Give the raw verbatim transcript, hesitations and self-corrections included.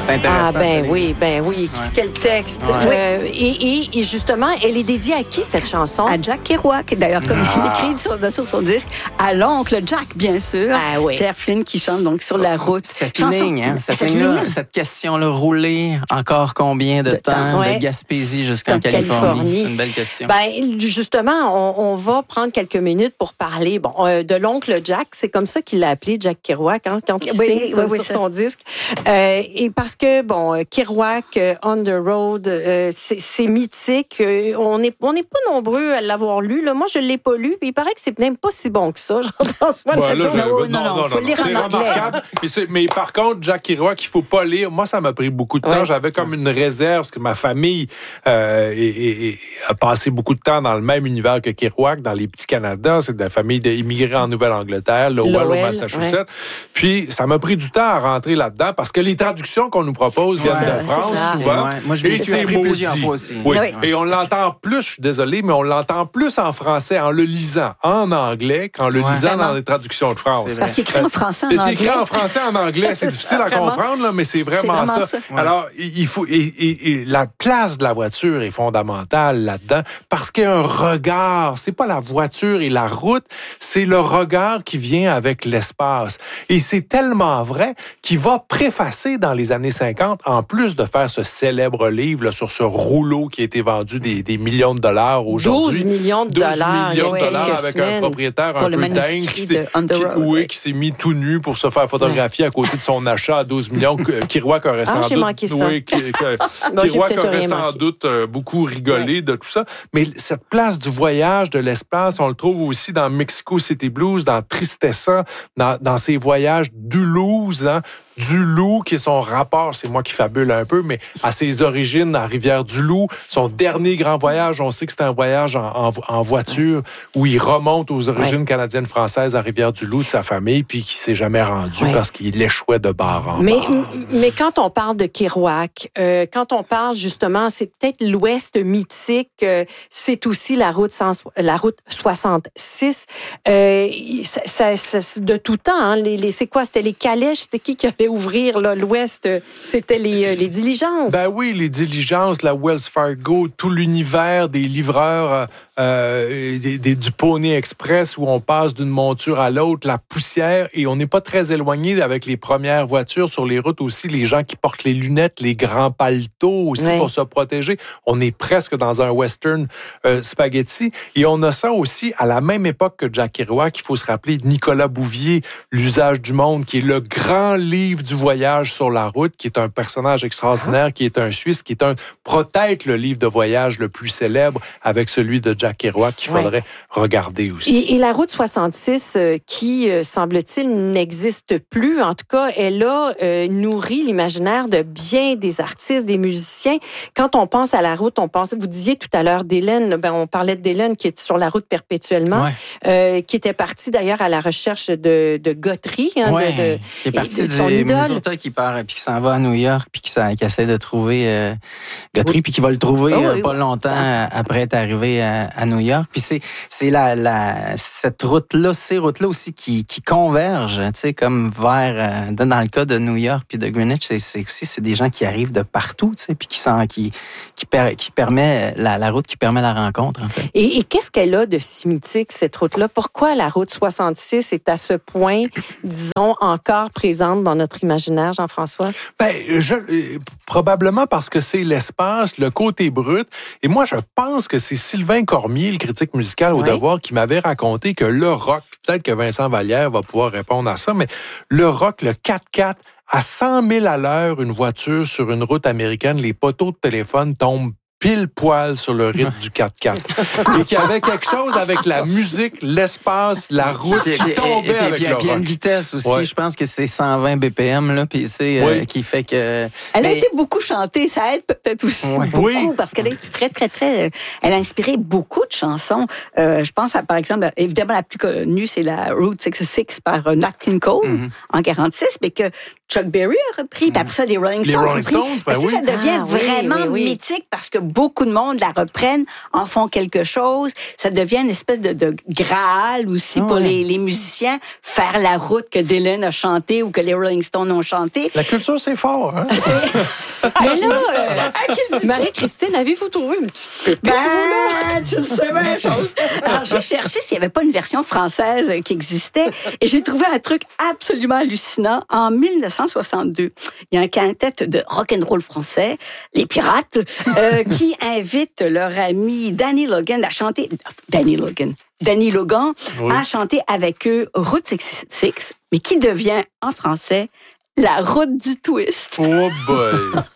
C'est intéressant. Ah ben oui, ben oui. Ouais. Quel texte. Ouais. Euh, et, et, et justement, elle est dédiée à qui, cette chanson? À Jack Kerouac, d'ailleurs, comme ah. il écrit sur, sur son disque, à l'oncle Jack, bien sûr. Ah oui. Claire Flynn qui chante donc sur la route. Cette chanson. ligne, hein, cette, cette, ligne cette question-là, rouler encore combien de, de temps, temps ouais. de Gaspésie jusqu'en Californie? Californie? C'est une belle question. Ben, justement, on, on va prendre quelques minutes pour parler bon, euh, de l'oncle Jack. C'est comme ça qu'il l'a appelé, Jack Kerouac, hein, quand il oui, signe oui, oui, sur ça. son disque. Euh, et parce que, bon, Kerouac, euh, On the Road, euh, c'est, c'est mythique. Euh, on n'est on n'est pas nombreux à l'avoir lu. Là. Moi, je ne l'ai pas lu. Puis il paraît que c'est même pas si bon que ça. Jean-François ouais, là, je, non, non, non, non, faut non, lire c'est en anglais. Remarquable. mais, c'est, mais par contre, Jack Kerouac, il ne faut pas lire. Moi, ça m'a pris beaucoup de temps. Ouais. J'avais comme une réserve parce que ma famille euh, et, et, et a passé beaucoup de temps dans le même univers que Kerouac, dans les petits Canada. C'est de la famille d'immigrés en Nouvelle-Angleterre, Lowell, au Massachusetts. Ouais. Puis, ça m'a pris du temps à rentrer là-dedans parce que les traductions qu'on nous propose viennent ouais, de France, souvent. Ouais. Moi, je me suis appris plusieurs fois aussi. Oui. Oui. Et on l'entend plus, je suis désolé, mais on l'entend plus en français en le lisant en anglais qu'en le ouais. lisant dans les traductions de France. Parce qu'il écrit en français en anglais. C'est écrit en français en anglais. C'est difficile à comprendre, là, mais c'est vraiment, c'est vraiment ça. ça. Ouais. Alors, il faut... Et, et, et la place de la voiture est fondamentale là-dedans parce qu'il y a un regard. C'est pas la voiture et la route, c'est le regard qui vient avec l'espace. Et c'est tellement vrai qu'il va préfacer dans les années cinquante, en plus de faire ce célèbre livre là, sur ce rouleau qui a été vendu des, des millions de dollars aujourd'hui. douze millions de dollars. douze millions de dollars avec semaines. un propriétaire un peu dingue qui s'est, qui, oui, qui s'est mis tout nu pour se faire photographier ouais. à côté de son achat à douze millions. Kerouac aurait sans ah, j'ai doute... manqué ça. Oui, Kerouac aurait sans doute beaucoup rigolé ouais. de tout ça. Mais cette place du voyage, de l'espace, on le trouve aussi dans Mexico City Blues, dans Tristessa, dans, dans ces voyages d'Uluz, hein, du Loup, qui est son rapport, c'est moi qui fabule un peu, mais à ses origines à Rivière-du-Loup, son dernier grand voyage, on sait que c'est un voyage en, en, en voiture où il remonte aux origines ouais. canadiennes-françaises à Rivière-du-Loup de sa famille, puis qui s'est jamais rendu ouais. parce qu'il échouait de bar en mais, bar. Mais quand on parle de Kerouac, euh, quand on parle justement, c'est peut-être l'Ouest mythique, euh, c'est aussi la route, cent, la route soixante-six. Euh, ça, ça, ça, de tout temps, hein, les, les, c'est quoi? C'était les calèches? C'était qui qui avait ouvrir là, l'Ouest? C'était les, les diligences. Ben oui, les diligences, la Wells Fargo, tout l'univers des livreurs euh, des, des, du Pony Express où on passe d'une monture à l'autre, la poussière, et on n'est pas très éloigné avec les premières voitures sur les routes aussi, les gens qui portent les lunettes, les grands paletots aussi oui. pour se protéger. On est presque dans un western euh, spaghetti. Et on a ça aussi à la même époque que Jack Kerouac. Il faut se rappeler Nicolas Bouvier, L'usage du monde, qui est le grand livre du voyage sur la route, qui est un personnage extraordinaire, ah. qui est un Suisse, qui est un peut-être le livre de voyage le plus célèbre avec celui de Jack Kerouac qu'il ouais. faudrait regarder aussi. Et, et la route soixante-six, euh, qui, euh, semble-t-il, n'existe plus, en tout cas, elle a euh, nourri l'imaginaire de bien des artistes, des musiciens. Quand on pense à la route, on pense, vous disiez tout à l'heure d'Hélène, ben, on parlait d'Hélène qui est sur la route perpétuellement, ouais. euh, qui était partie d'ailleurs à la recherche de, de Guthrie, hein, ouais. de, de, qui est partie de son idole. Minnesota qui part puis qui s'en va à New York puis qui, qui essaie de trouver euh, Guthrie oui. puis qui va le trouver oh, euh, oui, pas oui. longtemps ah. après être arrivé à, à New York. Puis c'est c'est la la cette route là, ces routes là aussi qui qui convergent, tu sais, comme vers euh, dans le cas de New York puis de Greenwich, c'est, c'est aussi c'est des gens qui arrivent de partout, tu sais, puis qui sont qui qui, per, qui permet la, la route qui permet la rencontre en fait. Et, et qu'est-ce qu'elle a de si mythique cette route là? Pourquoi la route soixante-six est à ce point, disons, encore présente dans notre imaginaire, Jean-François? Ben, je, probablement parce que c'est l'espace, le côté brut. Et moi, je pense que c'est Sylvain Cormier, le critique musical au oui. Devoir, qui m'avait raconté que le rock, peut-être que Vincent Vallière va pouvoir répondre à ça, mais le rock, le quatre-quatre, à cent mille à l'heure, une voiture sur une route américaine, les poteaux de téléphone tombent pile poil sur le rythme du quatre-quatre. Et qu'il y avait quelque chose avec la musique, l'espace, la route qui et, tombait et, et, avec et, le rock. Il y a une vitesse aussi, ouais. je pense que c'est cent vingt B P M, là, puis c'est oui. euh, qui fait que... Elle mais... a été beaucoup chantée, ça aide peut-être aussi ouais. beaucoup, oui. parce qu'elle est très, très, très... Elle a inspiré beaucoup de chansons. Euh, je pense, à, par exemple, évidemment, la plus connue, c'est la Route soixante-six par uh, Nat King Cole mm-hmm. en quarante-six, mais que Chuck Berry a repris, mm-hmm. puis après ça, les Rolling Stones les Rolling Stones, ben oui. Ça devient ah, vraiment oui, oui, oui. mythique parce que beaucoup de monde la reprennent, en font quelque chose. Ça devient une espèce de, de graal aussi ouais. pour les, les musiciens, faire la route que Dylan a chanté ou que les Rolling Stones ont chanté. La culture, c'est fort, hein? Mais là, euh, Marie-Christine, avez-vous trouvé une petite pépite? Ben, tu le sais bien, chose. Alors, j'ai cherché s'il n'y avait pas une version française qui existait et j'ai trouvé un truc absolument hallucinant. En dix-neuf cent soixante-deux, il y a un quintet de rock'n'roll français, les Pirates, euh, qui invitent leur ami Danny Logan à chanter... Danny Logan. Danny Logan oui. a chanté avec eux Route soixante-six, mais qui devient, en français, la route du twist. Oh boy!